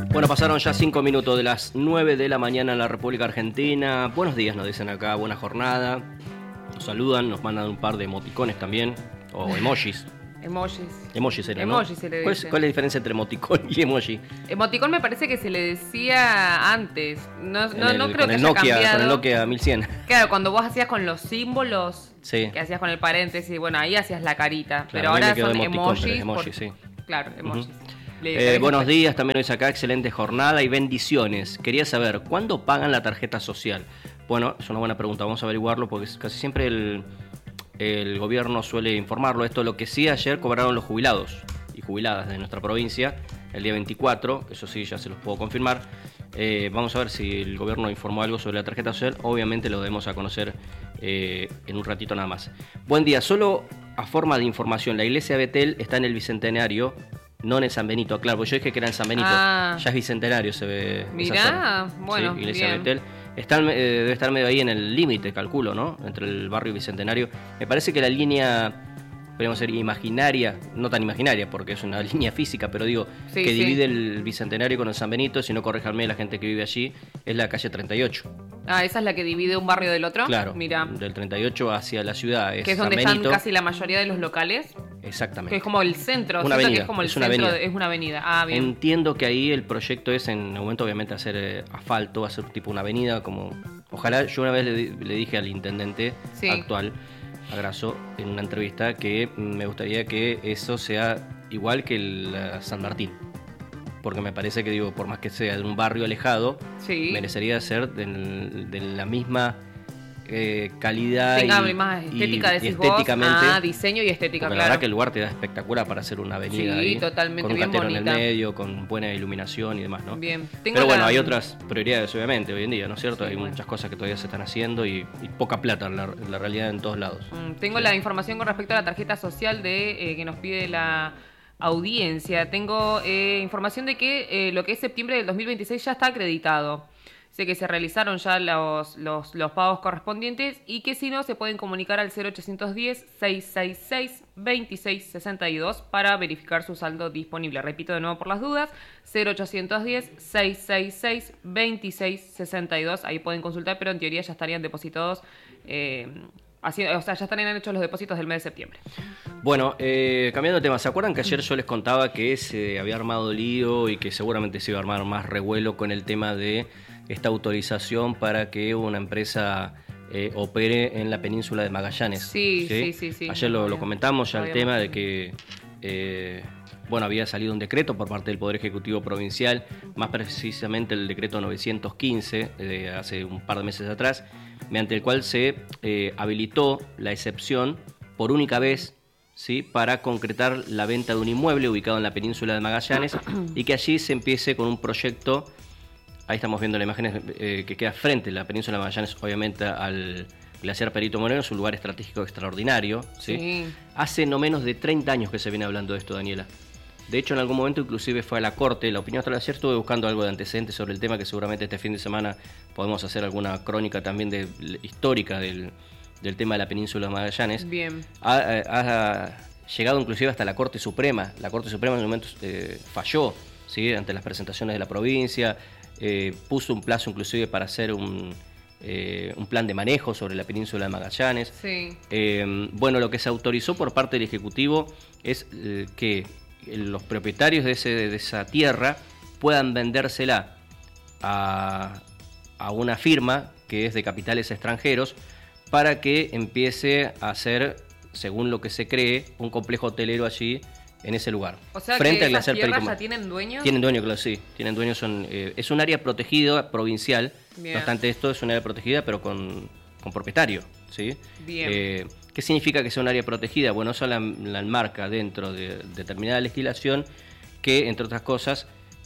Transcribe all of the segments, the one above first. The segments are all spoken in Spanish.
Bueno, pasaron ya 5 minutos de las 9 de la mañana en la República Argentina. Buenos días, nos dicen acá, buena jornada. Nos saludan, nos mandan un par de emoticones también, o emojis. Emojis era, ¿no? Emoji se le dice. ¿Cuál es la diferencia entre emoticón y emoji? Emoticón me parece que se le decía antes. No creo que haya Nokia, cambiado. con el Nokia 1100. Claro, cuando vos hacías con los símbolos, sí, que hacías con el paréntesis, bueno, ahí hacías la carita. Claro, pero ahora son emojis. Emoji, sí. Claro, emojis. Buenos días, también hoy acá, excelente jornada y bendiciones. Quería saber, ¿cuándo pagan la tarjeta social? Bueno, es una buena pregunta, vamos a averiguarlo porque casi siempre el gobierno suele informarlo. Esto lo que sí, ayer cobraron los jubilados y jubiladas de nuestra provincia, el día 24, eso sí, ya se los puedo confirmar. Vamos a ver si el gobierno informó algo sobre la tarjeta social, obviamente lo debemos a conocer en un ratito nada más. Buen día, solo a forma de información, la iglesia de Betel está en el Bicentenario, no en el San Benito, claro, porque yo dije que era en San Benito, ya es Bicentenario, se ve. Mirá, bueno, sí, iglesia bien. Betel. Debe estar medio ahí en el límite, calculo, ¿no? Entre el barrio Bicentenario. Me parece que la línea, podríamos decir, imaginaria, no tan imaginaria porque es una línea física, pero digo, sí, que sí. divide el Bicentenario con el San Benito, si no corréjanme la gente que vive allí, es la calle 38. Ah, ¿esa es la que divide un barrio del otro? Claro, Mirá. del 38 hacia la ciudad es Que es donde San están Benito. casi la mayoría de los locales. Exactamente. Que es como el centro. Una Siento avenida, que es como el es una centro, avenida. es una avenida. Ah, bien. Entiendo que ahí el proyecto es en aumento, obviamente, hacer asfalto, hacer tipo una avenida, como. Ojalá, yo una vez le dije al intendente actual, a Grasso, en una entrevista, que me gustaría que eso sea igual que el San Martín. Porque me parece que, digo, por más que sea de un barrio alejado, merecería ser de la misma calidad tenga más estética, decís vos. Estéticamente. Diseño y estética, claro. La verdad que el lugar te da espectacular para hacer una avenida ahí. Totalmente, con un bien catero bonita. en el medio, con buena iluminación y demás, ¿no? Bien. Pero bueno, hay otras prioridades, obviamente, hoy en día, ¿no es cierto? Hay muchas cosas que todavía se están haciendo y poca plata en la realidad en todos lados. Tengo la información con respecto a la tarjeta social que nos pide la audiencia. Tengo información de que lo que es septiembre del 2026 ya está acreditado. Sé que se realizaron ya los pagos correspondientes y que si no se pueden comunicar al 0810-666-2662 para verificar su saldo disponible. Repito de nuevo por las dudas, 0810-666-2662. Ahí pueden consultar, pero en teoría ya estarían depositados, ya estarían hechos los depósitos del mes de septiembre. Bueno, cambiando de tema, ¿se acuerdan que ayer yo les contaba que se había armado lío y que seguramente se iba a armar más revuelo con el tema de esta autorización para que una empresa opere en la península de Magallanes? Sí. Ayer lo comentamos ya el tema de que había salido un decreto por parte del Poder Ejecutivo Provincial, más precisamente el decreto 915 de hace un par de meses atrás, mediante el cual se habilitó la excepción por única vez, ¿sí?, para concretar la venta de un inmueble ubicado en la península de Magallanes y que allí se empiece con un proyecto. Ahí estamos viendo la imagen que queda frente a la península de Magallanes, obviamente al glaciar Perito Moreno, es un lugar estratégico extraordinario, ¿sí? Hace no menos de 30 años que se viene hablando de esto, Daniela. De hecho, en algún momento inclusive fue a la Corte. La opinión hasta ayer estuve buscando algo de antecedentes sobre el tema, que seguramente este fin de semana podemos hacer alguna crónica también histórica del tema de la península de Magallanes. Bien. Ha llegado inclusive hasta la Corte Suprema. La Corte Suprema en un momento falló, ¿sí?, ante las presentaciones de la provincia. Puso un plazo inclusive para hacer un plan de manejo sobre la península de Magallanes. Lo que se autorizó por parte del Ejecutivo es que los propietarios de esa tierra puedan vendérsela a una firma que es de capitales extranjeros para que empiece a hacer, según lo que se cree, un complejo hotelero allí en ese lugar. O sea, frente que al esas tierras Perito. ¿Ya tienen dueños? Tienen dueños, claro, sí. Tienen dueños, es un área protegida provincial. Bien. No obstante, esto es un área protegida, pero con propietario, ¿sí? Bien. ¿Qué significa que sea un área protegida? Bueno, eso la enmarca dentro de determinada legislación que, entre otras cosas,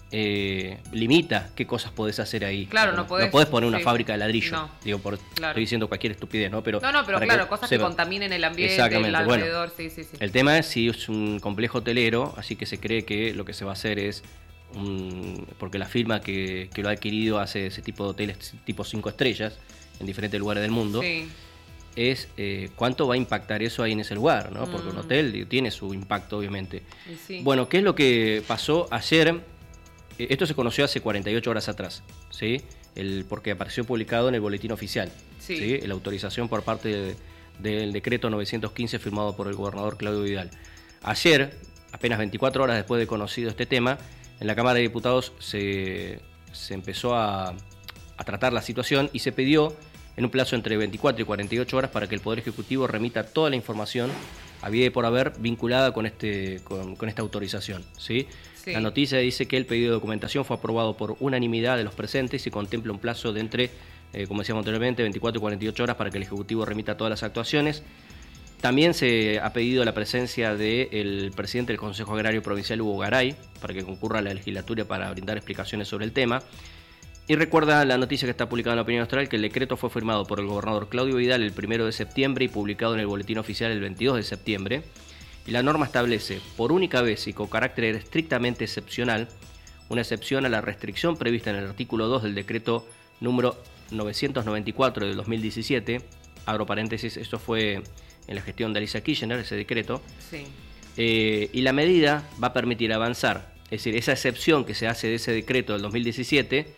limita qué cosas podés hacer ahí. Claro, no podés poner una fábrica de ladrillo. No. Digo, estoy diciendo cualquier estupidez, ¿no? Pero claro, cosas que contaminen el ambiente, el alrededor, sí. El tema es si es un complejo hotelero, así que se cree que lo que se va a hacer es porque la firma que lo ha adquirido hace ese tipo de hoteles tipo 5 estrellas en diferentes lugares del mundo. Sí. Es cuánto va a impactar eso ahí en ese lugar, ¿no? Porque un hotel tiene su impacto, obviamente. Sí. Bueno, ¿qué es lo que pasó ayer? esto se conoció hace 48 horas atrás, ¿sí? Porque apareció publicado en el boletín oficial, ¿sí? La autorización por parte del decreto 915 firmado por el gobernador Claudio Vidal. Ayer, apenas 24 horas después de conocido este tema, en la Cámara de Diputados se empezó a tratar la situación y se pidió en un plazo entre 24 y 48 horas para que el Poder Ejecutivo remita toda la información habida y por haber vinculada con esta autorización, ¿sí? La noticia dice que el pedido de documentación fue aprobado por unanimidad de los presentes y contempla un plazo de entre, como decíamos anteriormente, 24 y 48 horas para que el Ejecutivo remita todas las actuaciones. También se ha pedido la presencia del presidente del Consejo Agrario Provincial, Hugo Garay, para que concurra a la legislatura para brindar explicaciones sobre el tema. Y recuerda la noticia que está publicada en la Opinión Austral que el decreto fue firmado por el gobernador Claudio Vidal el 1 de septiembre y publicado en el Boletín Oficial el 22 de septiembre. Y la norma establece, por única vez y con carácter estrictamente excepcional, una excepción a la restricción prevista en el artículo 2 del decreto número 994 del 2017. Abro paréntesis, esto fue en la gestión de Alicia Kirchner, ese decreto. Sí. Y la medida va a permitir avanzar. Es decir, esa excepción que se hace de ese decreto del 2017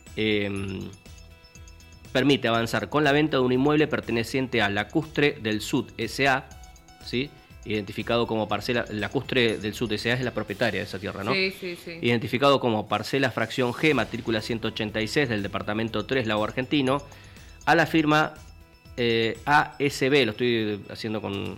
permite avanzar con la venta de un inmueble perteneciente a Lacustre del Sud S.A., ¿sí? Identificado como parcela. Lacustre del Sud S.A. es la propietaria de esa tierra, ¿no? Sí. Identificado como parcela fracción G, matrícula 186 del departamento 3, Lago Argentino, a la firma ASB, lo estoy haciendo con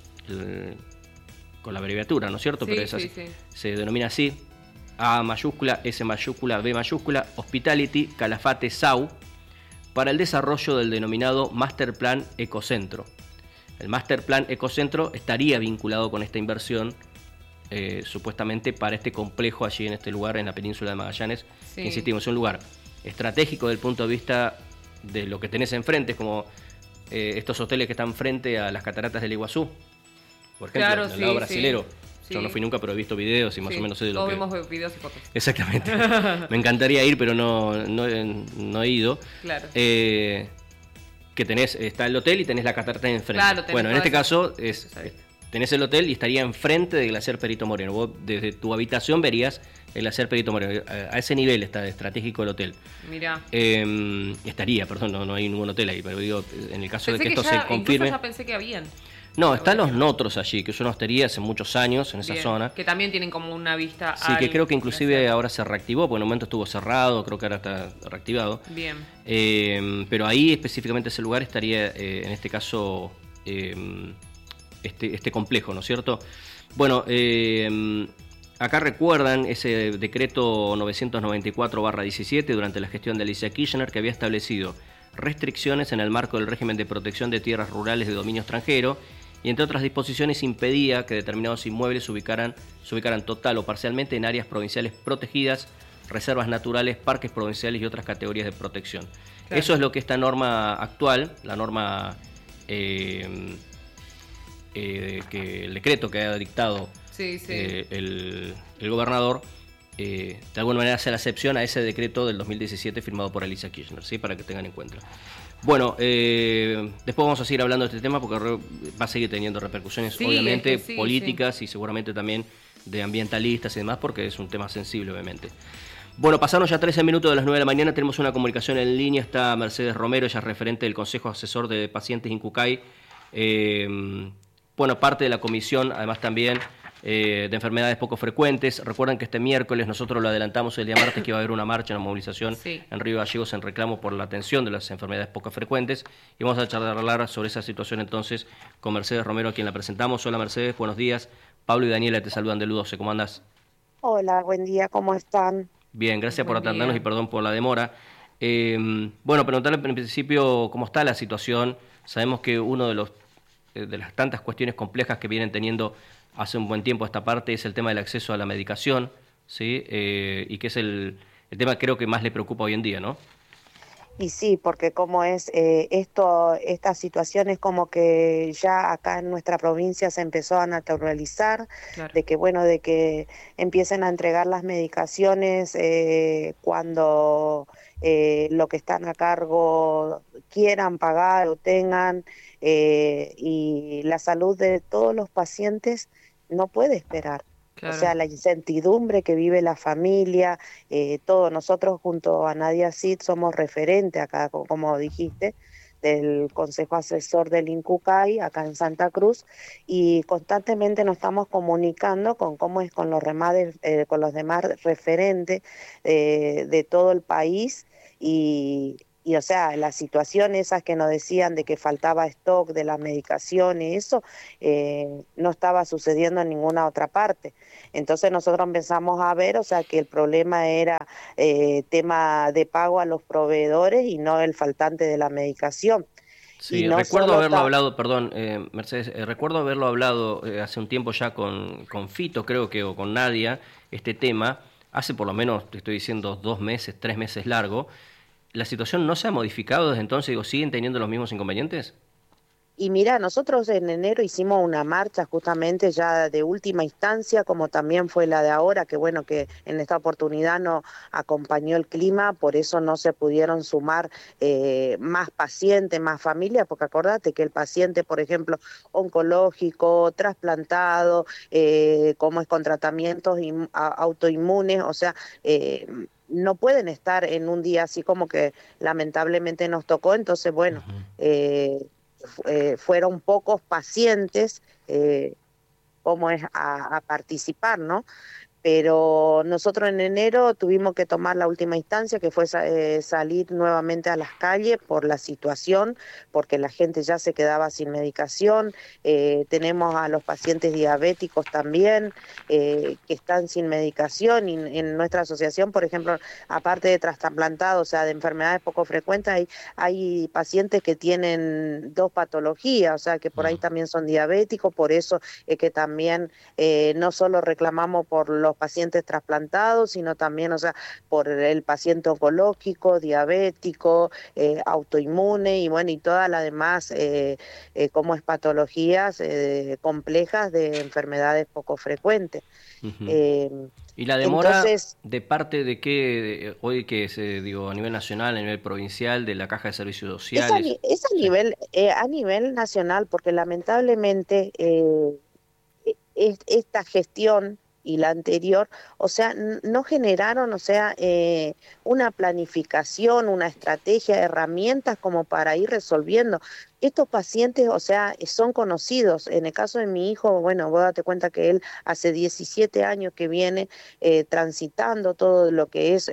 la abreviatura, ¿no es cierto? Pero es así. Se denomina así: A mayúscula, S mayúscula, B mayúscula, Hospitality, Calafate, SAU, para el desarrollo del denominado Master Plan Ecocentro. El Master Plan Ecocentro estaría vinculado con esta inversión, supuestamente para este complejo allí en este lugar, en la península de Magallanes, que insistimos, es un lugar estratégico desde el punto de vista de lo que tenés enfrente, es como estos hoteles que están frente a las cataratas del Iguazú, por ejemplo, en el lado brasilero. Yo no fui nunca, pero he visto videos y más o menos sé de lo que... Todos vemos videos y fotos. Exactamente. Me encantaría ir, pero no he ido. Claro. Que está el hotel y tenés la catarata enfrente. Claro, bueno, en este caso tenés el hotel y estaría enfrente del glaciar Perito Moreno. Vos desde tu habitación verías el glaciar Perito Moreno. A ese nivel está estratégico el hotel. Mirá. No hay ningún hotel ahí, pero digo, en el caso de que esto se confirme... Incluso ya pensé que habían. No, están los Notros allí, que es una hostería hace muchos años en esa zona. Que también tienen como una vista. Sí, que creo que inclusive ahora se reactivó, porque en un momento estuvo cerrado, creo que ahora está reactivado. Bien. Pero ahí específicamente ese lugar estaría, en este caso, este complejo, ¿no es cierto? Bueno, acá recuerdan ese decreto 994/17 durante la gestión de Alicia Kirchner, que había establecido restricciones en el marco del régimen de protección de tierras rurales de dominio extranjero y entre otras disposiciones impedía que determinados inmuebles se ubicaran total o parcialmente en áreas provinciales protegidas, reservas naturales, parques provinciales y otras categorías de protección. Claro. Eso es lo que esta norma actual, la norma que el decreto que ha dictado el gobernador, de alguna manera hace la excepción a ese decreto del 2017 firmado por Alicia Kirchner, ¿sí? Para que tengan en cuenta. Bueno, después vamos a seguir hablando de este tema porque va a seguir teniendo repercusiones, obviamente, políticas y seguramente también de ambientalistas y demás, porque es un tema sensible, obviamente. Bueno, pasaron ya 13 minutos de las 9 de la mañana, tenemos una comunicación en línea, está Mercedes Romero, ella es referente del Consejo Asesor de Pacientes Incucay, parte de la comisión, además también de enfermedades poco frecuentes. Recuerden que este miércoles nosotros lo adelantamos el día martes que iba a haber una marcha, una movilización en Río Gallegos en reclamo por la atención de las enfermedades poco frecuentes y vamos a charlar sobre esa situación entonces con Mercedes Romero, a quien la presentamos. Hola Mercedes, buenos días. Pablo y Daniela te saludan de Ludoce, ¿cómo andás? Hola, buen día, ¿cómo están? Bien, gracias por atendernos y perdón por la demora. Preguntarle en principio cómo está la situación. Sabemos que uno de las tantas cuestiones complejas que vienen teniendo hace un buen tiempo esta parte es el tema del acceso a la medicación, ¿sí? Y que es el tema creo que más le preocupa hoy en día, ¿no? Y sí, porque como es esta situación es como que ya acá en nuestra provincia se empezó a naturalizar, claro, de que empiecen a entregar las medicaciones cuando lo que están a cargo quieran pagar o tengan, y la salud de todos los pacientes no puede esperar. O sea, la incertidumbre que vive la familia, todos nosotros junto a Nadia Cid somos referente acá, como dijiste, del Consejo Asesor del INCUCAI, acá en Santa Cruz, y constantemente nos estamos comunicando con cómo es con con los demás referentes de todo el país, y o sea, las situaciones esas que nos decían de que faltaba stock de la medicación y eso, no estaba sucediendo en ninguna otra parte. Entonces nosotros empezamos a ver, o sea, que el problema era tema de pago a los proveedores y no el faltante de la medicación. Sí, Y no recuerdo solo haberlo hablado, perdón, Mercedes, recuerdo haberlo hablado hace un tiempo ya con Fito, creo que, o con Nadia, este tema, hace por lo menos, te estoy diciendo, 2 meses, 3 meses largo. ¿La situación no se ha modificado desde entonces? Digo, ¿siguen teniendo los mismos inconvenientes? Y mira, nosotros en enero hicimos una marcha justamente ya de última instancia, como también fue la de ahora, que bueno, que en esta oportunidad no acompañó el clima, por eso no se pudieron sumar más pacientes, más familias, porque acordate que el paciente, por ejemplo, oncológico, trasplantado, como es con tratamientos autoinmunes, o sea, no pueden estar en un día así como que lamentablemente nos tocó, entonces bueno, fueron pocos pacientes como es a participar, ¿no? Pero nosotros en enero tuvimos que tomar la última instancia, que fue salir nuevamente a las calles por la situación, porque la gente ya se quedaba sin medicación. Tenemos a los pacientes diabéticos también, que están sin medicación, y en nuestra asociación, por ejemplo, aparte de trasplantados, o sea, de enfermedades poco frecuentes, hay pacientes que tienen 2 patologías, o sea, que por ahí también son diabéticos, por eso es que también no solo reclamamos por los pacientes trasplantados, sino también, o sea, por el paciente oncológico, diabético, autoinmune y bueno, y todas las demás, como es patologías complejas de enfermedades poco frecuentes. ¿Y la demora Entonces, de parte de qué, hoy que se, digo, a nivel nacional, a nivel provincial, de la Caja de Servicios Sociales? es Sí. a nivel nacional, porque lamentablemente esta gestión y la anterior, o sea, no generaron, o sea, una planificación, una estrategia, herramientas como para ir resolviendo. Estos pacientes, o sea, son conocidos. En el caso de mi hijo, bueno, vos date cuenta que él hace 17 años que viene transitando todo lo que es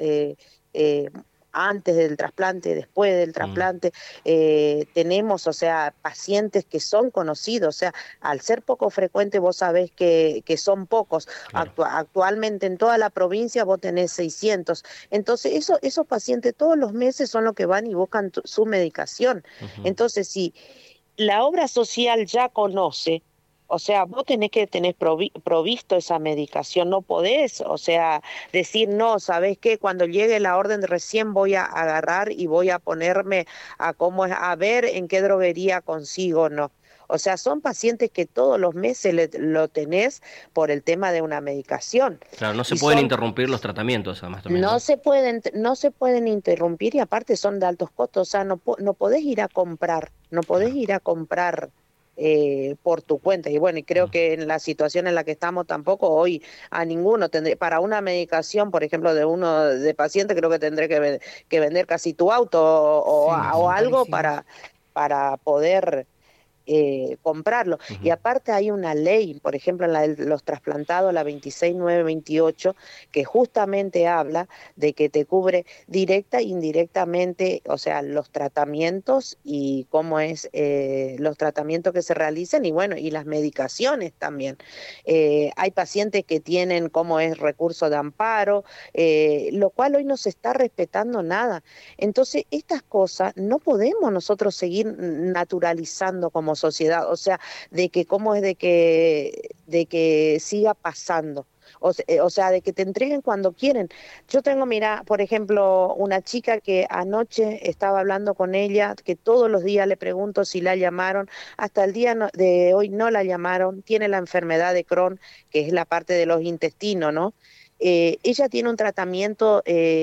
antes del trasplante, después del trasplante, tenemos, o sea, pacientes que son conocidos, o sea, al ser poco frecuente vos sabés que son pocos. Claro. Actualmente en toda la provincia vos tenés 600. Entonces, esos pacientes todos los meses son los que van y buscan su medicación. Entonces, si la obra social ya conoce, o sea, vos tenés que tener provisto esa medicación, no podés, o sea, decir, no, ¿sabés qué? Cuando llegue la orden recién voy a agarrar y voy a ponerme a ver en qué droguería consigo, no. O sea, son pacientes que todos los meses lo tenés por el tema de una medicación. Claro, no se pueden interrumpir los tratamientos, además también, ¿no? No se pueden interrumpir, y aparte son de altos costos, o sea, no podés ir a comprar, no podés ir a comprar por tu cuenta. Y bueno, y creo que en la situación en la que estamos tampoco hoy a ninguno tendré, para una medicación, por ejemplo, de uno de paciente, creo que tendré que vender casi tu auto o algo para poder comprarlo. Y aparte hay una ley, por ejemplo, en la de los trasplantados, la 26928, que justamente habla de que te cubre directa e indirectamente, o sea, los tratamientos y cómo es los tratamientos que se realizan, y bueno, y las medicaciones también. Hay pacientes que tienen como es recurso de amparo, lo cual hoy no se está respetando nada. Entonces, estas cosas no podemos nosotros seguir naturalizando como sociedad, o sea, de que cómo es de que siga pasando. O sea, de que te entreguen cuando quieren. Yo tengo, mira, por ejemplo, una chica que anoche estaba hablando con ella, que todos los días le pregunto si la llamaron, hasta el día de hoy no la llamaron, tiene la enfermedad de Crohn, que es la parte de los intestinos, ¿no? Ella tiene un tratamiento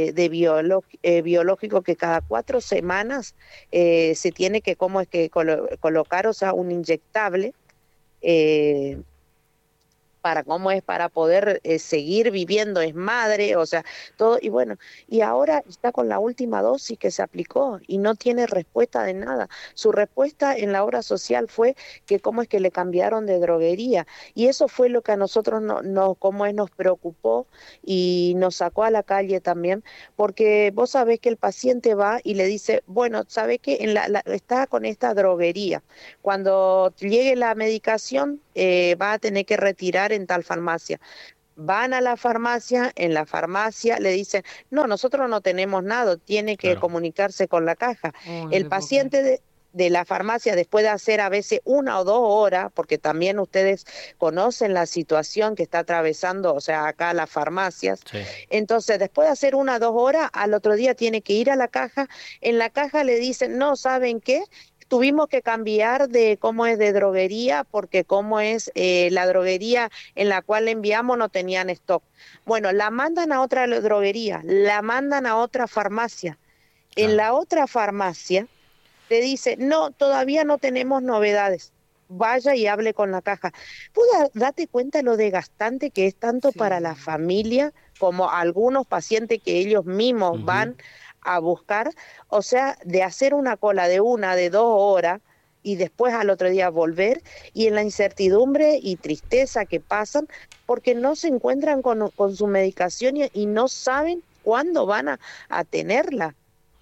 biológico que cada 4 semanas se tiene que, ¿cómo es que colocar? O sea, un inyectable para poder seguir viviendo, es madre, o sea, todo, y bueno, y ahora está con la última dosis que se aplicó y no tiene respuesta de nada. Su respuesta en la obra social fue que cómo es que le cambiaron de droguería, y eso fue lo que a nosotros nos preocupó y nos sacó a la calle también, porque vos sabés que el paciente va y le dice, bueno, sabés que está con esta droguería, cuando llegue la medicación va a tener que retirar en tal farmacia. Van a la farmacia, en la farmacia le dicen, no, nosotros no tenemos nada, tiene que comunicarse con la caja. El paciente de la farmacia, después de hacer a veces 1 o 2 horas, porque también ustedes conocen la situación que está atravesando, o sea, acá las farmacias, entonces después de hacer 1 o 2 horas, al otro día tiene que ir a la caja, en la caja le dicen, no, ¿saben qué? Tuvimos que cambiar de cómo es de droguería, porque cómo es la droguería en la cual le enviamos no tenían stock. Bueno, la mandan a otra droguería, la mandan a otra farmacia. En la otra farmacia te dice, no, todavía no tenemos novedades. Vaya y hable con la caja. ¿Vos date cuenta lo desgastante que es tanto para la familia como algunos pacientes que ellos mismos van a buscar? O sea, de hacer una cola de 1, de 2 horas y después al otro día volver, y en la incertidumbre y tristeza que pasan porque no se encuentran con su medicación y no saben cuándo van a tenerla.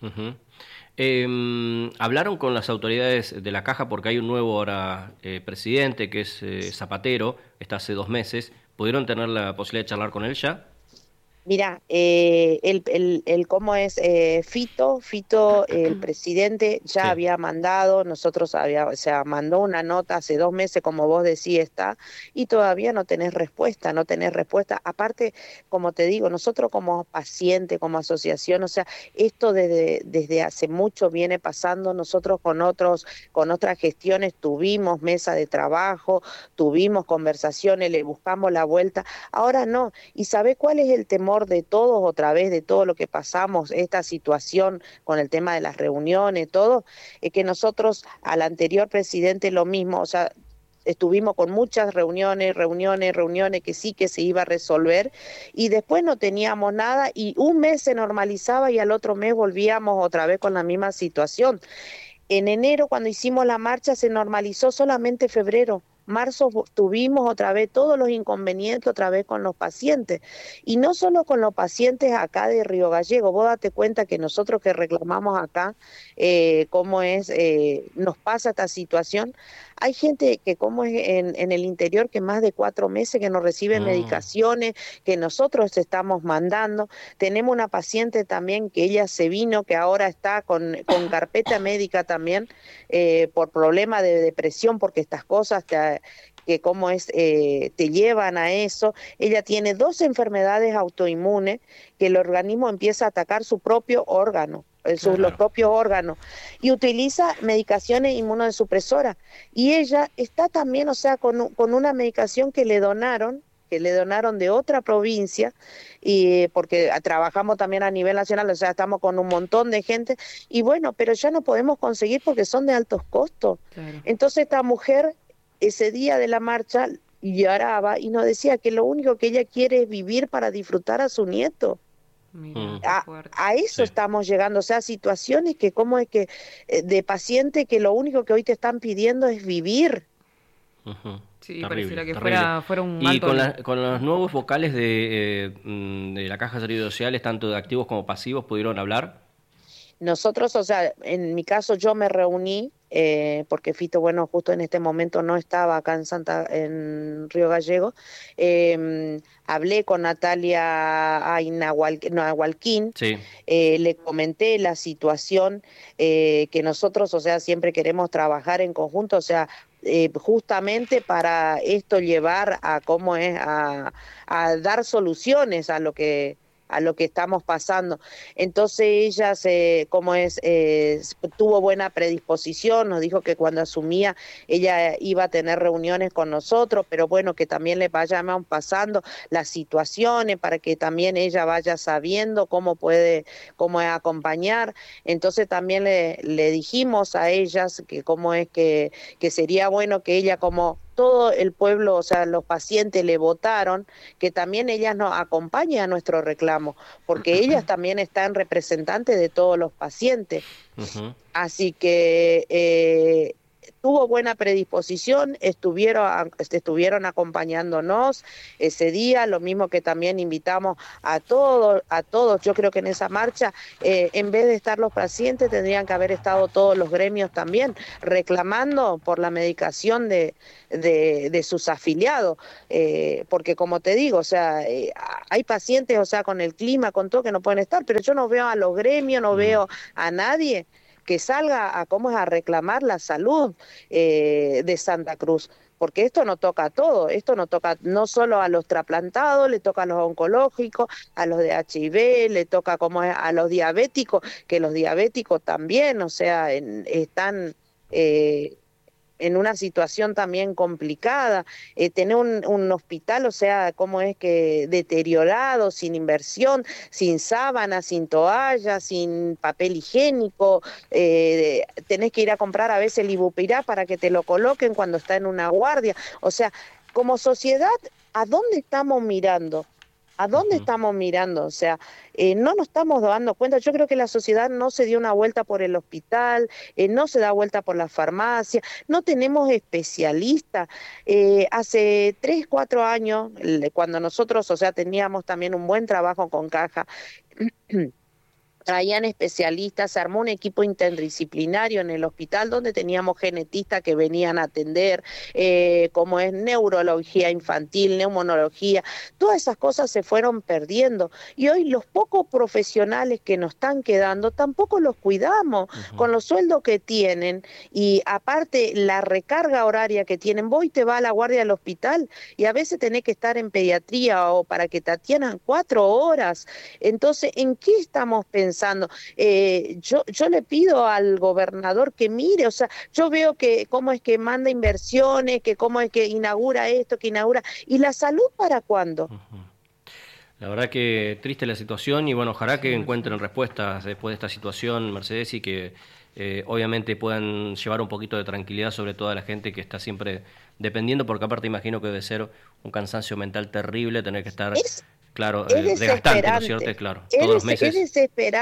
Hablaron con las autoridades de la caja porque hay un nuevo ahora presidente que es Zapatero, está hace 2 meses. ¿Pudieron tener la posibilidad de charlar con él ya? Mira, cómo es Fito, el presidente ya había mandado, o sea, mandó una nota hace 2 meses, como vos decís, y todavía no tenés respuesta. Aparte, como te digo, nosotros como paciente, como asociación, o sea, esto desde hace mucho viene pasando. Nosotros con otras gestiones tuvimos mesa de trabajo, tuvimos conversaciones, le buscamos la vuelta. Ahora no. ¿Y sabe cuál es el temor de todos, otra vez, de todo lo que pasamos, esta situación con el tema de las reuniones, todo? Es que nosotros al anterior presidente lo mismo, o sea, estuvimos con muchas reuniones, que sí que se iba a resolver, y después no teníamos nada, y un mes se normalizaba y al otro mes volvíamos otra vez con la misma situación. En enero, cuando hicimos la marcha, se normalizó solamente febrero. Marzo tuvimos otra vez todos los inconvenientes otra vez con los pacientes, y no solo con los pacientes acá de Río Gallegos. Vos date cuenta que nosotros que reclamamos acá, nos pasa esta situación. Hay gente que como es en el interior que más de 4 meses que no recibe medicaciones que nosotros estamos mandando. Tenemos una paciente también que ella se vino, que ahora está con carpeta médica también por problema de depresión, porque estas cosas te llevan a eso. Ella tiene 2 enfermedades autoinmunes que el organismo empieza a atacar su propio órgano. Los propios órganos, y utiliza medicaciones inmunodesupresoras, y ella está también, o sea, con una medicación que le donaron de otra provincia, y porque trabajamos también a nivel nacional, o sea, estamos con un montón de gente, y bueno, pero ya no podemos conseguir porque son de altos costos. Entonces esta mujer ese día de la marcha lloraba y nos decía que lo único que ella quiere es vivir para disfrutar a su nieto. A eso estamos llegando, o sea, situaciones que como es que de paciente que lo único que hoy te están pidiendo es vivir. Sí, pareciera que fuera un Y con los nuevos vocales de la Caja de Servicios Sociales, tanto de activos como pasivos, ¿pudieron hablar? Nosotros, o sea, en mi caso yo me reuní, porque Fito, bueno, justo en este momento no estaba acá en Río Gallegos. Hablé con Natalia Nahualquín, le comenté la situación, que nosotros, o sea, siempre queremos trabajar en conjunto, o sea, justamente para esto llevar a dar soluciones a lo que estamos pasando. Entonces ella tuvo buena predisposición, nos dijo que cuando asumía ella iba a tener reuniones con nosotros, pero bueno, que también le vayan pasando las situaciones para que también ella vaya sabiendo cómo acompañar. Entonces también le dijimos a ellas que cómo es que sería bueno que ella como todo el pueblo, o sea, los pacientes le votaron, que también ellas nos acompañen a nuestro reclamo, porque ellas también están representantes de todos los pacientes. Uh-huh. Así que tuvo buena predisposición, estuvieron acompañándonos ese día, lo mismo que también invitamos a todos, yo creo que en esa marcha, en vez de estar los pacientes, tendrían que haber estado todos los gremios también, reclamando por la medicación de sus afiliados, porque como te digo, o sea, hay pacientes, o sea, con el clima, con todo, que no pueden estar, pero yo no veo a los gremios, no veo a nadie que salga a reclamar la salud de Santa Cruz, porque esto no toca a todo, esto no toca no solo a los trasplantados, le toca a los oncológicos, a los de HIV, le toca a los diabéticos, que los diabéticos también, o sea, están en una situación también complicada, tener un hospital, o sea, cómo es que deteriorado, sin inversión, sin sábanas, sin toallas, sin papel higiénico, tenés que ir a comprar a veces el Ibupirá para que te lo coloquen cuando está en una guardia, o sea, como sociedad, ¿a dónde estamos mirando? ¿A dónde estamos mirando? O sea, no nos estamos dando cuenta. Yo creo que la sociedad no se dio una vuelta por el hospital, no se da vuelta por la farmacia, no tenemos especialistas. Hace 3, 4 años, cuando nosotros, o sea, teníamos también un buen trabajo con Caja, traían especialistas, se armó un equipo interdisciplinario en el hospital donde teníamos genetistas que venían a atender, como es neurología infantil, neumonología, todas esas cosas se fueron perdiendo y hoy los pocos profesionales que nos están quedando tampoco los cuidamos, con los sueldos que tienen y aparte la recarga horaria que tienen, vos te vas a la guardia del hospital y a veces tenés que estar en pediatría o para que te atiendan 4 horas, entonces ¿en qué estamos pensando? Yo le pido al gobernador que mire, o sea, yo veo que cómo es que manda inversiones, que cómo es que inaugura esto, que inaugura, ¿y la salud para cuándo? La verdad que triste la situación y bueno, ojalá que encuentren respuestas después de esta situación, Mercedes, y que obviamente puedan llevar un poquito de tranquilidad sobre toda la gente que está siempre dependiendo, porque aparte imagino que debe ser un cansancio mental terrible tener que estar... Claro, desgastante, ¿no es cierto? Claro, todos los meses. Es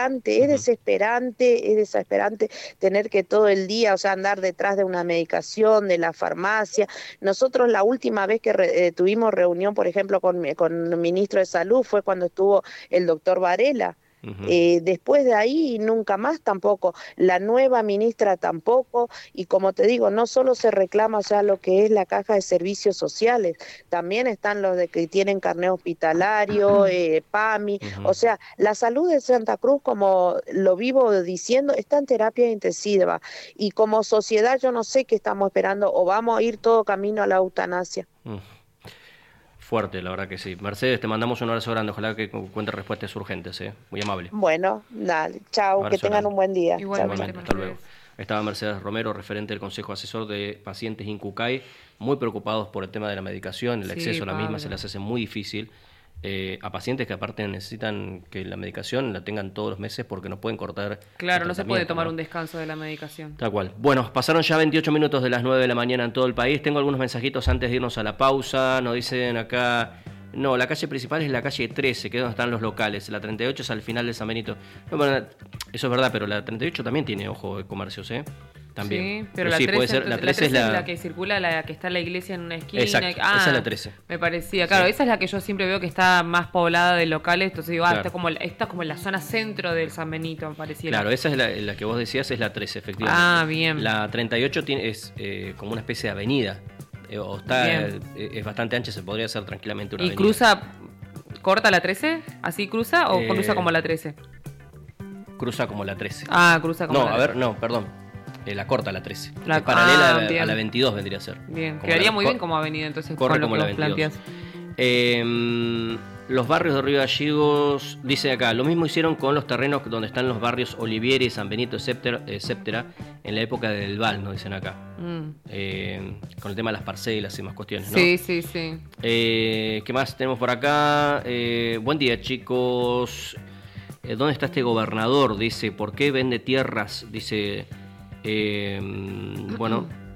desesperante tener que todo el día, o sea, andar detrás de una medicación, de la farmacia. Nosotros la última vez que tuvimos reunión, por ejemplo, con el ministro de Salud fue cuando estuvo el doctor Varela. Después de ahí nunca más tampoco, la nueva ministra tampoco, y como te digo, no solo se reclama ya lo que es la caja de servicios sociales, también están los de que tienen carnet hospitalario, PAMI, o sea, la salud de Santa Cruz, como lo vivo diciendo, está en terapia intensiva, y como sociedad yo no sé qué estamos esperando, o vamos a ir todo camino a la eutanasia. Fuerte, la verdad que sí. Mercedes, te mandamos un abrazo grande. Ojalá que cuente respuestas urgentes, muy amable. Bueno, dale, chao, que tengan un buen día. Igualmente, hasta luego. Estaba Mercedes Romero, referente del Consejo Asesor de Pacientes Incucay, muy preocupados por el tema de la medicación, el acceso a la misma se les hace muy difícil. A pacientes que aparte necesitan que la medicación la tengan todos los meses porque no pueden cortar. Claro, no se puede tomar un descanso de la medicación. Tal cual. Bueno, pasaron ya 28 minutos de las 9 de la mañana en todo el país. Tengo algunos mensajitos antes de irnos a la pausa. Nos dicen acá, no, la calle principal es la calle 13, que es donde están los locales. La 38 es al final de San Benito. No, bueno, eso es verdad, pero la 38 también tiene, ojo, de comercios, También. Sí, pero la 13, puede ser, la 13 es la que circula, la que está en la iglesia en una esquina. Exacto, esa es la 13. Me parecía, claro, esa es la que yo siempre veo que está más poblada de locales, entonces digo, claro. está como en la zona centro del San Benito, me parecía. Claro, esa es la que vos decías, es la 13, efectivamente. Ah, bien. La 38 es como una especie de avenida, es bastante ancha, se podría hacer tranquilamente una avenida. ¿Y corta la 13? ¿Así cruza o cruza como la 13? Cruza como la 13. Ah, cruza como la 13. Perdón. La corta la 13. Es paralela a la 22 vendría a ser. Bien, quedaría muy bien como avenida entonces. Corre como la 22. Los barrios de Río Gallegos, dice acá, lo mismo hicieron con los terrenos donde están los barrios Olivieri, San Benito, etcétera, en la época del Val, nos dicen acá. Con el tema de las parcelas y más cuestiones, ¿no? Sí. ¿Qué más tenemos por acá? Buen día, chicos. ¿Dónde está este gobernador? Dice, ¿por qué vende tierras? Dice... bueno,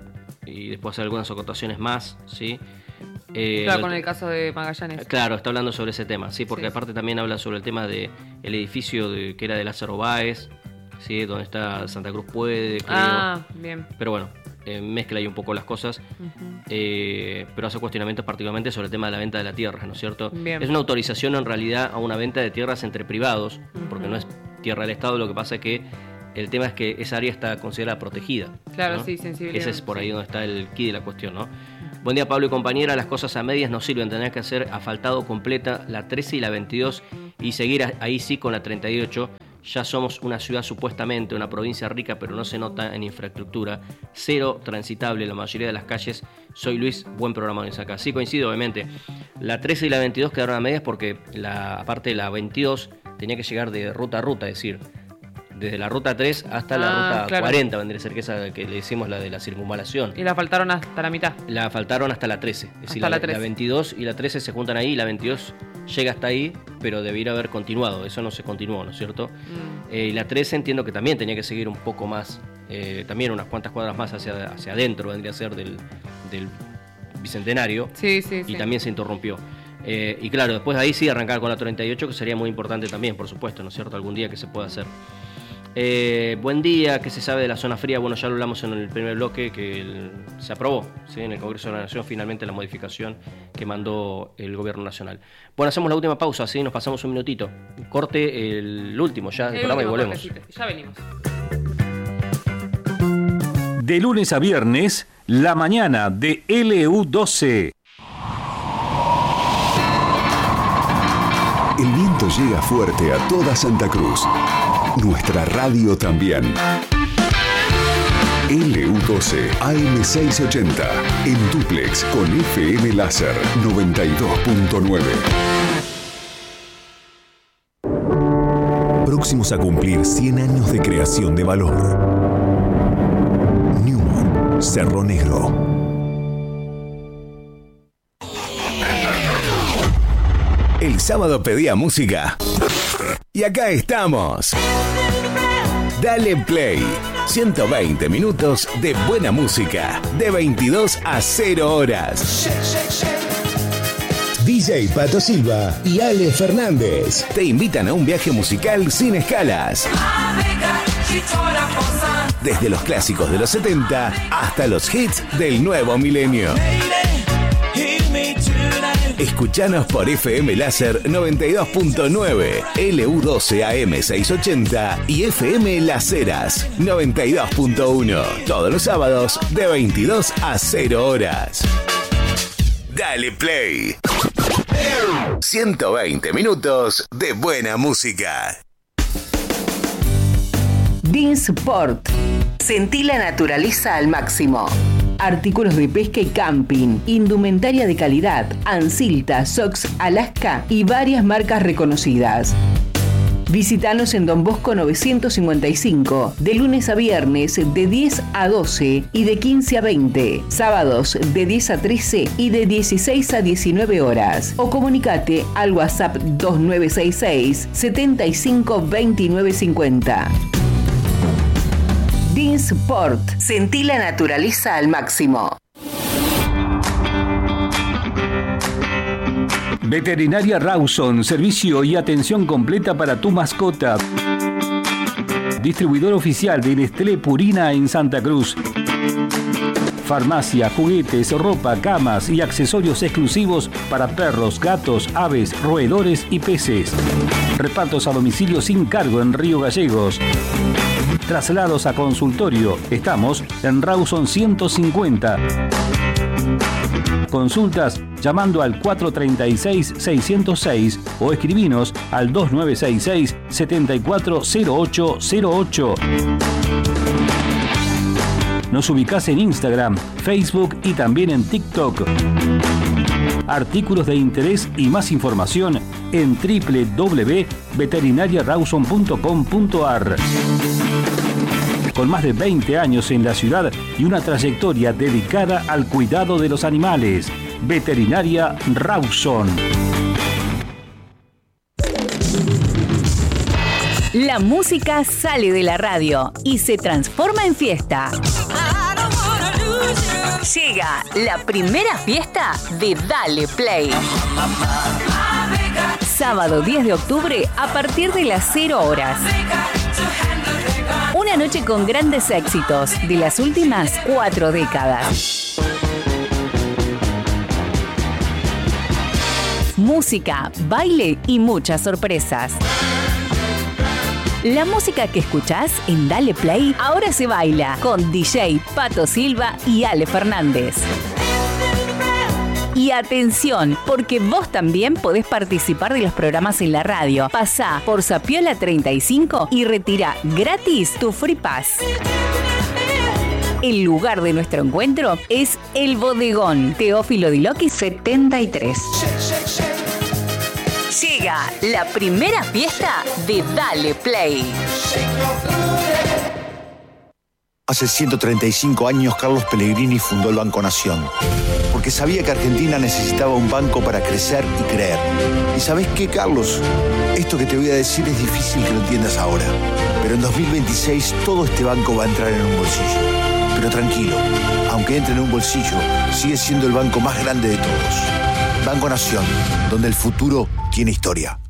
y después hacer algunas acotaciones más, ¿sí? Claro, con el caso de Magallanes. Claro, está hablando sobre ese tema, sí, porque aparte también habla sobre el tema de el edificio que era de Lázaro Báez, ¿sí? Donde está Santa Cruz Puede, creo. Bien. Pero bueno, mezcla ahí un poco las cosas, pero hace cuestionamientos particularmente sobre el tema de la venta de la tierra, ¿no es cierto? Bien. Es una autorización en realidad a una venta de tierras entre privados, porque no es tierra del Estado, lo que pasa es que el tema es que esa área está considerada protegida. Claro, ¿no? sí, sensibilidad. Ese es por ahí donde está el quid de la cuestión, ¿no? Buen día, Pablo y compañera. Las cosas a medias no sirven. Tendrás que hacer asfaltado completa la 13 y la 22 y seguir ahí sí con la 38. Ya somos una ciudad supuestamente, una provincia rica, pero no se nota en infraestructura. Cero transitable la mayoría de las calles. Soy Luis, buen programa de acá. Sí, coincido, obviamente. La 13 y la 22 quedaron a medias porque aparte de la 22 tenía que llegar de ruta a ruta, es decir, desde la ruta 3 hasta la ruta 40, vendría a ser que esa que le decimos la de la circunvalación. Y la faltaron hasta la mitad. La faltaron hasta la 13. Es decir, la 13. La 22 y la 13 se juntan ahí, y la 22 llega hasta ahí, pero debiera haber continuado. Eso no se continuó, ¿no es cierto? Y la 13 entiendo que también tenía que seguir un poco más, también unas cuantas cuadras más hacia adentro, vendría a ser del Bicentenario. Sí. Y también se interrumpió. Y claro, después de ahí sí arrancar con la 38, que sería muy importante también, por supuesto, ¿no es cierto? Algún día que se pueda hacer. Buen día, ¿qué se sabe de la zona fría? Bueno, ya lo hablamos en el primer bloque, que se aprobó, ¿sí? En el Congreso de la Nación finalmente la modificación que mandó el Gobierno Nacional. Bueno, hacemos la última pausa, ¿sí? Nos pasamos un minutito. Corte el último ya del programa y volvemos. Ya venimos. De lunes a viernes, la mañana de LU12. El viento llega fuerte a toda Santa Cruz. Nuestra radio también. LU12 AM680 en dúplex con FM Láser 92.9. Próximos a cumplir 100 años de creación de valor. Newman, Cerro Negro. El sábado pedía música. Y acá estamos. Dale Play. 120 minutos de buena música. De 22 a 0 horas. DJ Pato Silva y Ale Fernández te invitan a un viaje musical sin escalas. Desde los clásicos de los 70 hasta los hits del nuevo milenio. Escuchanos por FM Láser 92.9, LU12 AM680 y FM Las Heras 92.1. Todos los sábados de 22 a 0 horas. Dale Play. 120 minutos de buena música. Dinsport. Sentí la naturaleza al máximo. Artículos de pesca y camping, indumentaria de calidad, Ansilta, Sox, Alaska y varias marcas reconocidas. Visítanos en Don Bosco 955, de lunes a viernes de 10 a 12 y de 15 a 20, sábados de 10 a 13 y de 16 a 19 horas. O comunicate al WhatsApp 2966 75 29 50. Dinsport. Sentí la naturaleza al máximo. Veterinaria Rawson, servicio y atención completa para tu mascota. Distribuidor oficial de Nestlé Purina en Santa Cruz. Farmacia, juguetes, ropa, camas y accesorios exclusivos para perros, gatos, aves, roedores y peces. Repartos a domicilio sin cargo en Río Gallegos. Traslados a consultorio. Estamos en Rawson 150. Consultas llamando al 436-606 o escribinos al 2966-740808. Nos ubicás en Instagram, Facebook y también en TikTok. Artículos de interés y más información en www.veterinariarawson.com.ar. Con más de 20 años en la ciudad y una trayectoria dedicada al cuidado de los animales. Veterinaria Rawson. La música sale de la radio y se transforma en fiesta. Llega la primera fiesta de Dale Play. Sábado 10 de octubre a partir de las 0 horas. Una noche con grandes éxitos de las últimas 4 décadas. Música, baile y muchas sorpresas. La música que escuchás en Dale Play ahora se baila con DJ Pato Silva y Ale Fernández. Y atención, porque vos también podés participar de los programas en la radio. Pasá por Sapiola 35 y retira gratis tu Free Pass. El lugar de nuestro encuentro es El Bodegón, Teófilo Diloqui 73. Llega la primera fiesta de Dale Play. Hace 135 años Carlos Pellegrini fundó el Banco Nación, porque sabía que Argentina necesitaba un banco para crecer y creer. ¿Y sabés qué, Carlos? Esto que te voy a decir es difícil que lo entiendas ahora, pero en 2026 todo este banco va a entrar en un bolsillo. Pero tranquilo, aunque entre en un bolsillo, sigue siendo el banco más grande de todos. Banco Nación, donde el futuro tiene historia.